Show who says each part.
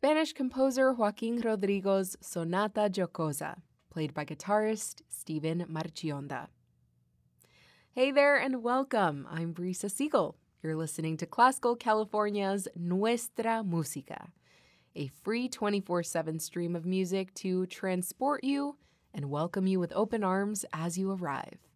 Speaker 1: Spanish composer Joaquin Rodrigo's Sonata Jocosa, played by guitarist Steven Marchionda. Hey there and welcome. I'm Brisa Siegel. You're listening to Classical California's Nuestra Música, a free 24/7 stream of music to transport you and welcome you with open arms as you arrive.